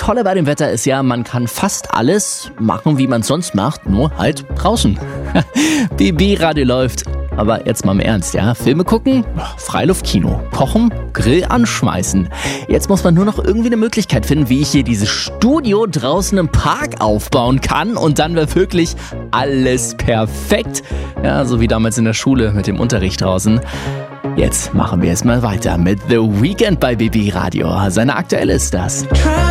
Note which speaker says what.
Speaker 1: Tolle bei dem Wetter ist ja, man kann fast alles machen, wie man es sonst macht, nur halt draußen. BB-Radio läuft. Aber jetzt mal im Ernst, ja? Filme gucken, Freiluftkino, kochen, Grill anschmeißen. Jetzt muss man nur noch irgendwie eine Möglichkeit finden, wie ich hier dieses Studio draußen im Park aufbauen kann. Und dann wäre wirklich alles perfekt. Ja, so wie damals in der Schule mit dem Unterricht draußen. Jetzt machen wir es mal weiter mit The Weeknd bei BB Radio. Seine aktuelle ist das.